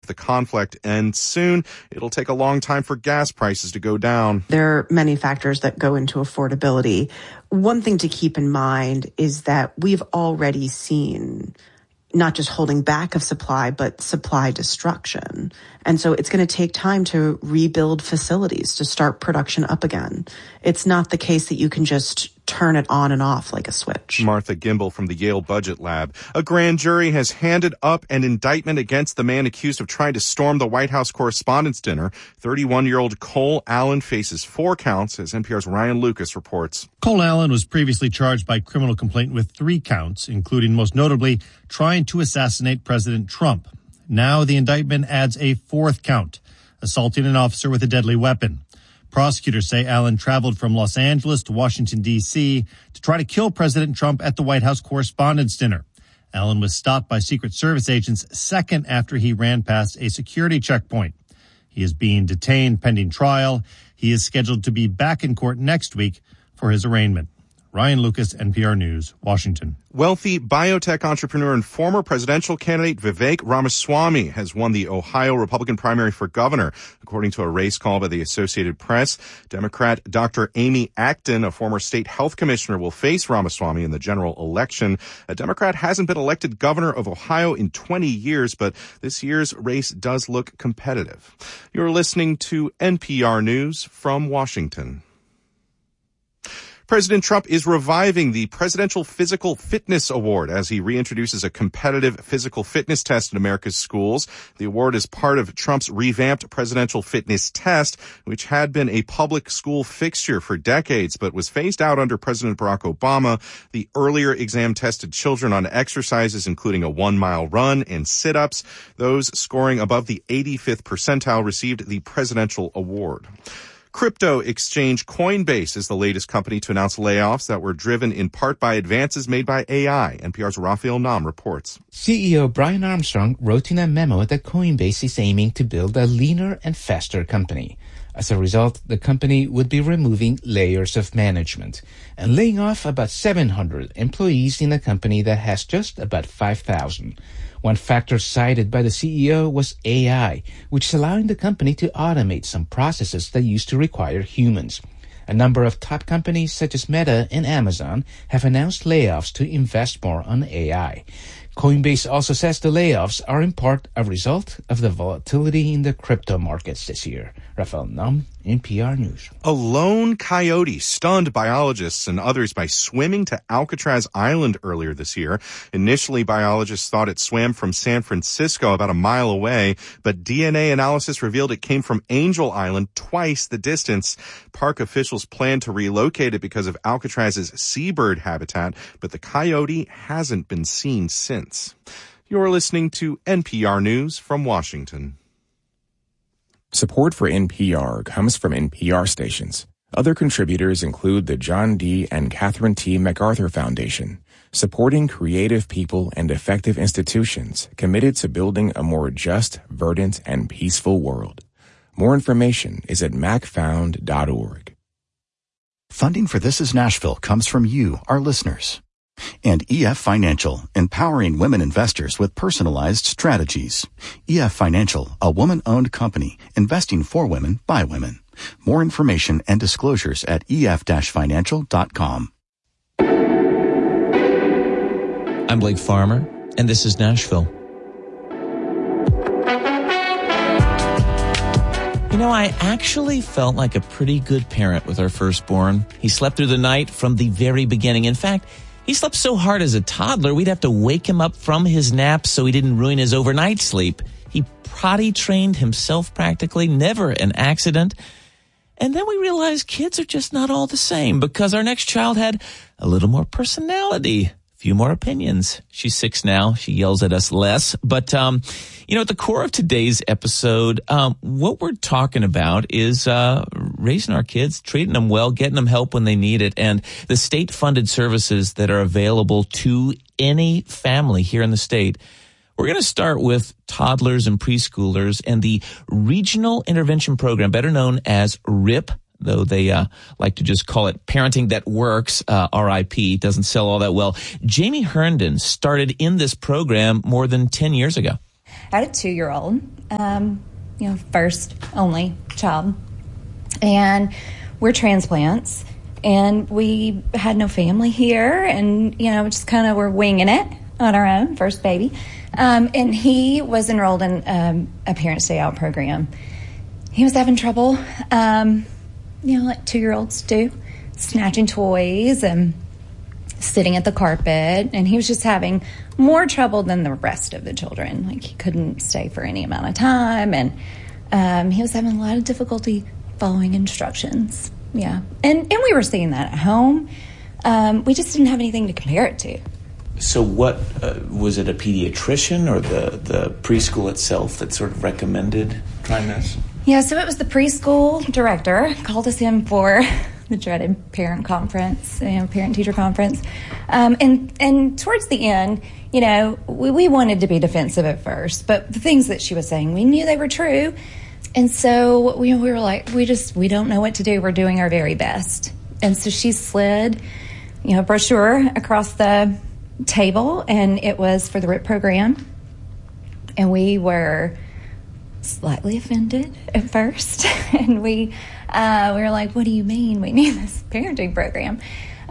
the conflict ends soon, it'll take a long time for gas prices to go down. There are many factors that go into affordability. One thing to keep in mind is that we've already seen not just holding back of supply, but supply destruction. And so it's going to take time to rebuild facilities, to start production up again. It's not the case that you can just turn it on and off like a switch. Martha Gimbel from the Yale Budget Lab. A grand jury has handed up an indictment against the man accused of trying to storm the White House Correspondents' Dinner. 31-year-old Cole Allen faces 4 counts, as NPR's Ryan Lucas reports. Cole Allen was previously charged by criminal complaint with 3 counts, including, most notably, trying to assassinate President Trump. Now the indictment adds a 4th count, assaulting an officer with a deadly weapon. Prosecutors say Allen traveled from Los Angeles to Washington, D.C. to try to kill President Trump at the White House Correspondents' Dinner. Allen was stopped by Secret Service agents second after he ran past a security checkpoint. He is being detained pending trial. He is scheduled to be back in court next week for his arraignment. Ryan Lucas, NPR News, Washington. Wealthy biotech entrepreneur and former presidential candidate Vivek Ramaswamy has won the Ohio Republican primary for governor, according to a race call by the Associated Press. Democrat Dr. Amy Acton, a former state health commissioner, will face Ramaswamy in the general election. A Democrat hasn't been elected governor of Ohio in 20 years, but this year's race does look competitive. You're listening to NPR News from Washington. President Trump is reviving the Presidential Physical Fitness Award as he reintroduces a competitive physical fitness test in America's schools. The award is part of Trump's revamped presidential fitness test, which had been a public school fixture for decades, but was phased out under President Barack Obama. The earlier exam tested children on exercises, including a 1-mile run and sit-ups. Those scoring above the 85th percentile received the presidential award. Crypto exchange Coinbase is the latest company to announce layoffs that were driven in part by advances made by AI. NPR's Raphael Nam reports. CEO Brian Armstrong wrote in a memo that Coinbase is aiming to build a leaner and faster company. As a result, the company would be removing layers of management and laying off about 700 employees in a company that has just about 5,000. One factor cited by the CEO was AI, which is allowing the company to automate some processes that used to require humans. A number of top companies such as Meta and Amazon have announced layoffs to invest more on AI. Coinbase also says the layoffs are in part a result of the volatility in the crypto markets this year. Raphael Nam, NPR News. A lone coyote stunned biologists and others by swimming to Alcatraz Island earlier this year. Initially, biologists thought it swam from San Francisco about a mile away, but DNA analysis revealed it came from Angel Island, twice the distance. Park officials plan to relocate it because of Alcatraz's seabird habitat, but the coyote hasn't been seen since. You're listening to NPR News from Washington. Support for NPR comes from NPR stations. Other contributors include the John D. and Catherine T. MacArthur Foundation, supporting creative people and effective institutions committed to building a more just, verdant, and peaceful world. More information is at macfound.org. Funding for This Is Nashville comes from you, our listeners. And EF Financial, empowering women investors with personalized strategies. EF Financial, a woman-owned company, investing for women by women. More information and disclosures at ef-financial.com. I'm Blake Farmer, and this is Nashville. You know, I actually felt like a pretty good parent with our firstborn. He slept through the night from the very beginning. In fact, he slept so hard as a toddler, we'd have to wake him up from his nap so he didn't ruin his overnight sleep. He potty trained himself practically, never an accident. And then we realized kids are just not all the same because our next child had a little more personality, a few more opinions. She's 6 now. She yells at us less. But, at the core of today's episode, what we're talking about is raising our kids, treating them well, getting them help when they need it, and the state-funded services that are available to any family here in the state. We're going to start with toddlers and preschoolers and the Regional Intervention Program, better known as RIP, though they like to just call it Parenting That Works, RIP, doesn't sell all that well. Jamie Herndon started in this program more than 10 years ago. I had a 2-year-old, first only child. And we're transplants. And we had no family here. And, just kind of were winging it on our own, first baby. And he was enrolled in a Parent Stay Out program. He was having trouble, like 2-year-olds do, snatching toys and sitting at the carpet. And he was just having more trouble than the rest of the children. Like, he couldn't stay for any amount of time. And he was having a lot of difficulty following instructions. Yeah. And we were seeing that at home. We just didn't have anything to compare it to. So what, was it a pediatrician or the preschool itself that sort of recommended trying this? Yeah, so it was the preschool director called us in for the dreaded parent conference, parent-teacher conference. And towards the end, we wanted to be defensive at first, but the things that she was saying, we knew they were true. And so we were like, we don't know what to do. We're doing our very best. And so she slid, a brochure across the table, and it was for the RIP program. And we were slightly offended at first. And we were like, what do you mean we need this parenting program?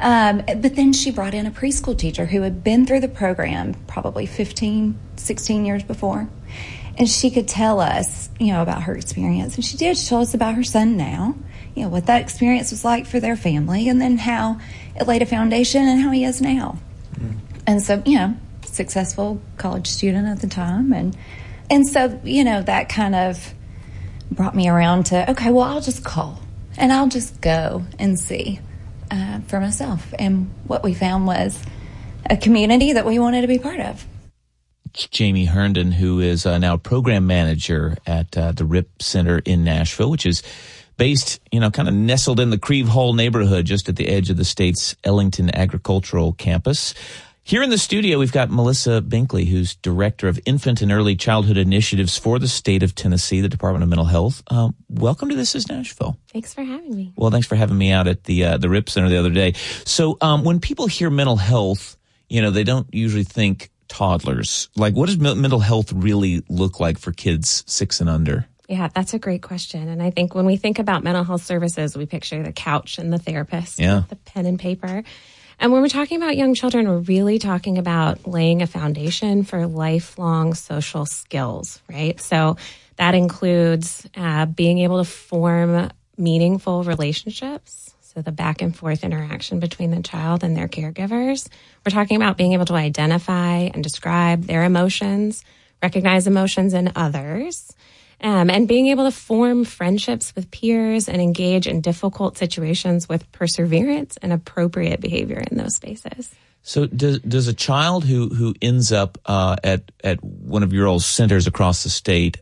But then she brought in a preschool teacher who had been through the program probably 15, 16 years before. And she could tell us, about her experience. And she did. She told us about her son now, what that experience was like for their family, and then how it laid a foundation and how he is now. Mm. And so, successful college student at the time. And so, that kind of brought me around to, okay, well, I'll just call and I'll just go and see for myself. And what we found was a community that we wanted to be part of. Jamie Herndon, who is now program manager at the RIP Center in Nashville, which is based, kind of nestled in the Creve Hall neighborhood, just at the edge of the state's Ellington Agricultural Campus. Here in the studio, we've got Melissa Binkley, who's Director of Infant and Early Childhood Initiatives for the state of Tennessee, the Department of Mental Health. Welcome to This is Nashville. Thanks for having me. Well, thanks for having me out at the RIP Center the other day. So when people hear mental health, they don't usually think toddlers. Like, what does mental health really look like for kids 6 and under? Yeah, that's a great question. And I think when we think about mental health services, we picture the couch and the therapist, with the pen and paper. And when we're talking about young children, we're really talking about laying a foundation for lifelong social skills, right? So that includes being able to form meaningful relationships. So the back and forth interaction between the child and their caregivers. We're talking about being able to identify and describe their emotions, recognize emotions in others, and being able to form friendships with peers and engage in difficult situations with perseverance and appropriate behavior in those spaces. So does a child who ends up at one of your old centers across the state,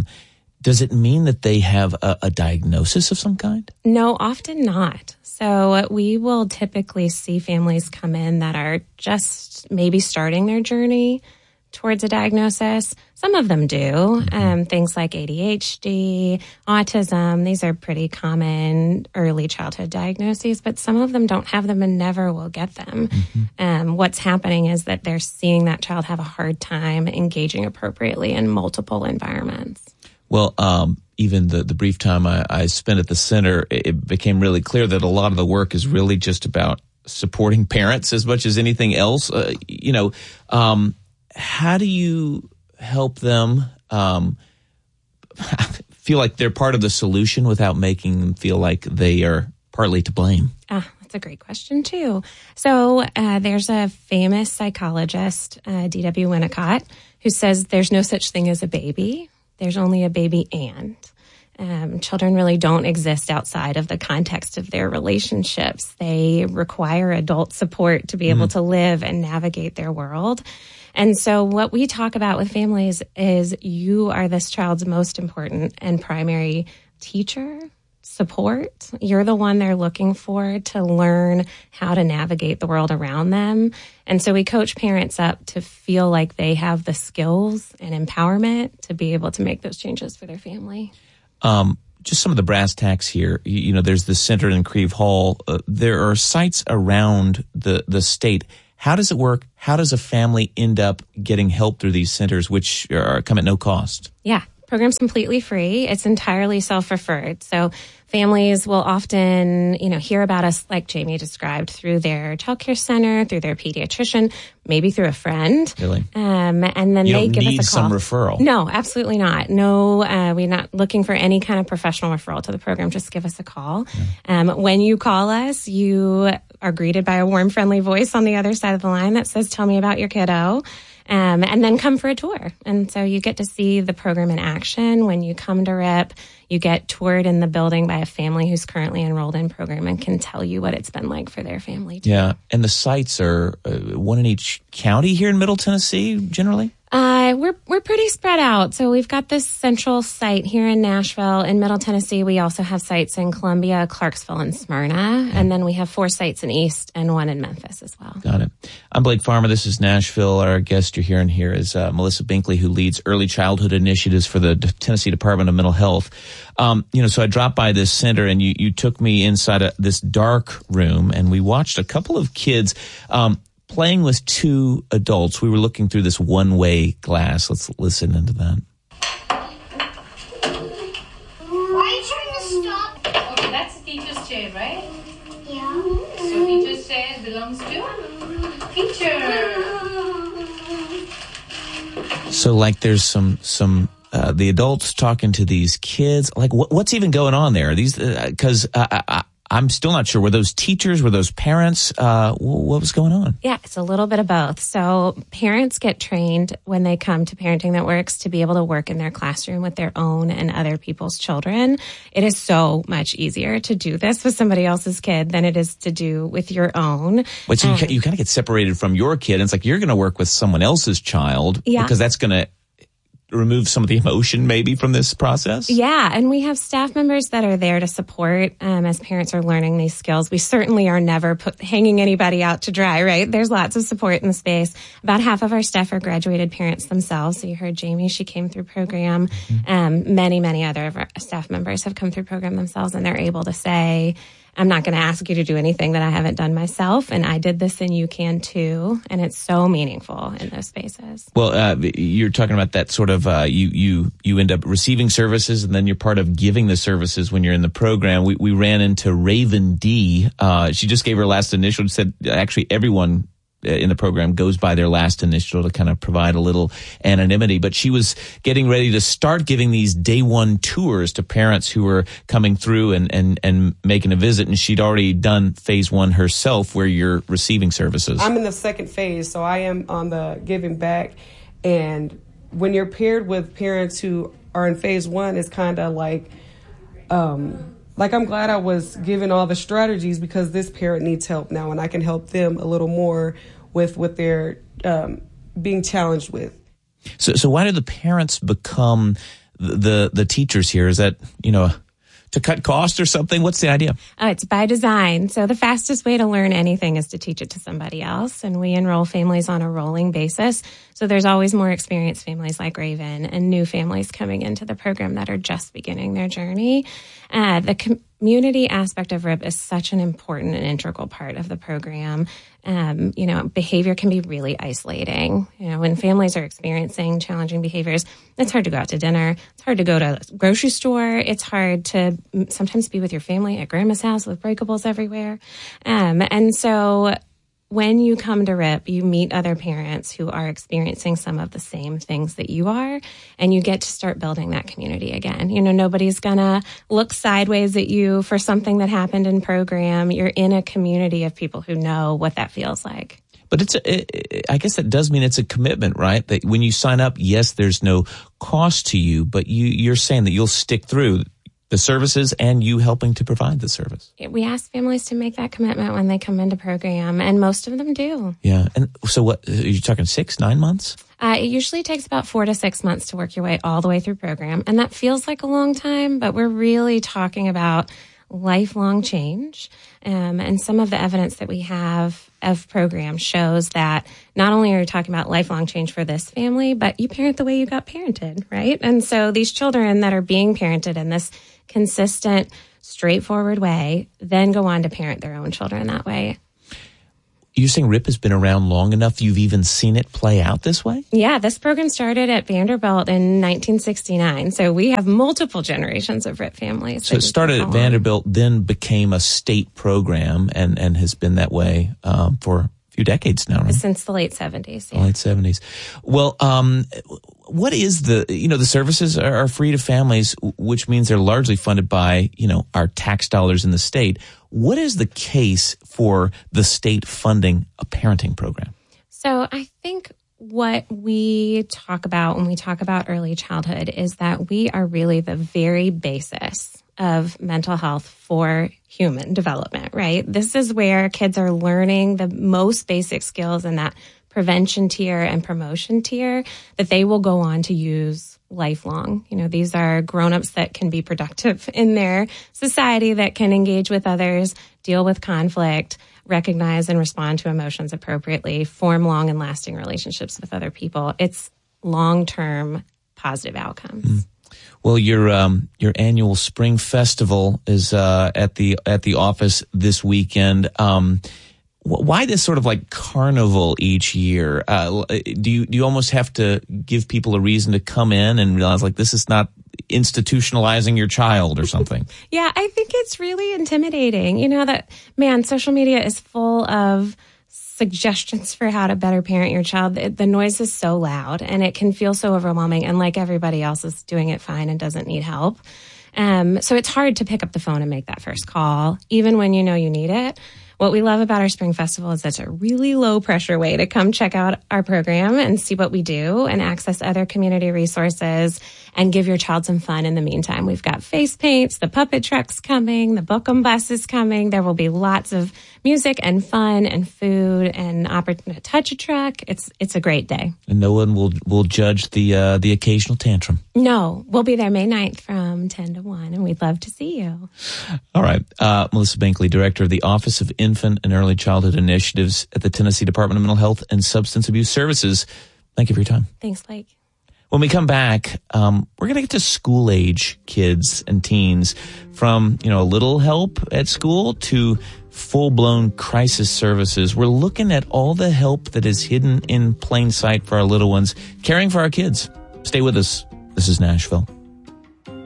does it mean that they have a diagnosis of some kind? No, often not. So we will typically see families come in that are just maybe starting their journey towards a diagnosis. Some of them do. Things like ADHD, autism, these are pretty common early childhood diagnoses, but some of them don't have them and never will get them. What's happening is that they're seeing that child have a hard time engaging appropriately in multiple environments. Well, even the brief time I spent at the center, it became really clear that a lot of the work is really just about supporting parents as much as anything else. How do you help them feel like they're part of the solution without making them feel like they are partly to blame? That's a great question, too. So there's a famous psychologist, D.W. Winnicott, who says there's no such thing as a baby. There's only a baby and. Children really don't exist outside of the context of their relationships. They require adult support to be able to live and navigate their world. And so what we talk about with families is you are this child's most important and primary teacher, support. You're the one they're looking for to learn how to navigate the world around them. And so we coach parents up to feel like they have the skills and empowerment to be able to make those changes for their family. Just some of the brass tacks here. There's the center in Creve Hall. There are sites around the state. How does it work? How does a family end up getting help through these centers, which come at no cost? Yeah. Program's completely free. It's entirely self-referred. So families will often, hear about us, like Jamie described, through their childcare center, through their pediatrician, maybe through a friend. Really? And then you they give us a call. You need some referral. No, absolutely not. No, we're not looking for any kind of professional referral to the program. Just give us a call. Yeah. When you call us, you are greeted by a warm, friendly voice on the other side of the line that says, "Tell me about your kiddo." And then come for a tour. And so you get to see the program in action. When you come to RIP, you get toured in the building by a family who's currently enrolled in program and can tell you what it's been like for their family too. Yeah. And the sites are one in each county here in Middle Tennessee, generally? We're pretty spread out. So we've got this central site here in Nashville. In Middle Tennessee, we also have sites in Columbia, Clarksville, and Smyrna. And then we have 4 sites in East and 1 in Memphis as well. Got it. I'm Blake Farmer. This is Nashville. Our guest you're hearing here is Melissa Binkley, who leads early childhood initiatives for the Tennessee Department of Mental Health. So I dropped by this center and you took me inside this dark room and we watched a couple of kids playing with 2 adults. We were looking through this one-way glass. Let's listen into that. Why are you trying to stop? Okay, that's teacher's chair, right? Yeah. So teacher's chair belongs to teacher. So like there's some the adults talking to these kids. Like what's even going on there? These because I'm still not sure. Were those teachers? Were those parents? What was going on? Yeah, it's a little bit of both. So parents get trained when they come to Parenting That Works to be able to work in their classroom with their own and other people's children. It is so much easier to do this with somebody else's kid than it is to do with your own. But so you kind of get separated from your kid. And it's like you're going to work with someone else's child because that's going to remove some of the emotion maybe from this process? Yeah, and we have staff members that are there to support as parents are learning these skills. We certainly are never hanging anybody out to dry, right? There's lots of support in the space. About half of our staff are graduated parents themselves. So you heard Jamie, she came through program. Many other of our staff members have come through program themselves, and they're able to say, I'm not going to ask you to do anything that I haven't done myself, and I did this and you can too. And it's so meaningful in those spaces. Well, you're talking about that sort of, you end up receiving services and then you're part of giving the services when you're in the program. We ran into Raven D. She just gave her last initial, said actually everyone in the program goes by their last initial to kind of provide a little anonymity. But she was getting ready to start giving these day one tours to parents who were coming through and making a visit. And she'd already done phase 1 herself where you're receiving services. I'm in the second phase, so I am on the giving back. And when you're paired with parents who are in phase 1, it's kind of like I'm glad I was given all the strategies because this parent needs help now and I can help them a little more with what they're being challenged with. So why do the parents become the teachers here? Is that, to cut costs or something? What's the idea? It's by design. So the fastest way to learn anything is to teach it to somebody else. And we enroll families on a rolling basis. So there's always more experienced families like Raven and new families coming into the program that are just beginning their journey. The community aspect of RIP is such an important and integral part of the program. Behavior can be really isolating. When families are experiencing challenging behaviors, it's hard to go out to dinner. It's hard to go to a grocery store. It's hard to sometimes be with your family at grandma's house with breakables everywhere. And so when you come to RIP, you meet other parents who are experiencing some of the same things that you are, and you get to start building that community again. nobody's going to look sideways at you for something that happened in program. You're in a community of people who know what that feels like. But I guess that does mean it's a commitment, right? That when you sign up, yes, there's no cost to you, but you're saying that you'll stick through the services and you helping to provide the service. We ask families to make that commitment when they come into program, and most of them do. Yeah. And so what, are you talking 6-9 months? It usually takes about 4 to 6 months to work your way all the way through program. And that feels like a long time, but we're really talking about lifelong change. And some of the evidence that we have of program shows that not only are you talking about lifelong change for this family, but you parent the way you got parented, right? And so these children that are being parented in this consistent, straightforward way then go on to parent their own children that way. You're saying RIP has been around long enough you've even seen it play out this way? Yeah, this program started at Vanderbilt in 1969. So we have multiple generations of RIP families. So it started at Vanderbilt, then became a state program and has been that way for a few decades now, right? Since the late 70s. Yeah. Late 70s. Well, what is the services are free to families, which means they're largely funded by, our tax dollars in the state. What is the case for the state funding a parenting program? So I think what we talk about when we talk about early childhood is that we are really the very basis of mental health for human development, right? This is where kids are learning the most basic skills in that prevention tier and promotion tier that they will go on to use lifelong. These are grown-ups that can be productive in their society, that can engage with others, deal with conflict, recognize and respond to emotions appropriately, form long and lasting relationships with other people. It's long-term positive outcomes. Mm. Well, your annual spring festival is at the office this weekend. Why this sort of like carnival each year? Do you almost have to give people a reason to come in and realize like this is not institutionalizing your child or something? Yeah, I think it's really intimidating. Social media is full of suggestions for how to better parent your child. The noise is so loud and it can feel so overwhelming, and like everybody else is doing it fine and doesn't need help. So it's hard to pick up the phone and make that first call, even when you know you need it. What we love about our Spring Festival is it's a really low pressure way to come check out our program and see what we do and access other community resources and give your child some fun in the meantime. We've got face paints, the puppet truck's coming, the Bookem bus is coming. There will be lots of music and fun and food and opportunity to touch a truck. It's a great day. And no one will judge the occasional tantrum. No, we'll be there May 9th from 10 to 1, and we'd love to see you. All right. Melissa Binkley, Director of the Office of Infant and Early Childhood Initiatives at the Tennessee Department of Mental Health and Substance Abuse Services. Thank you for your time. Thanks, Blake. When we come back, we're going to get to school-age kids and teens, from, a little help at school to full-blown crisis services. We're looking at all the help that is hidden in plain sight for our little ones, caring for our kids. Stay with us. This is Nashville.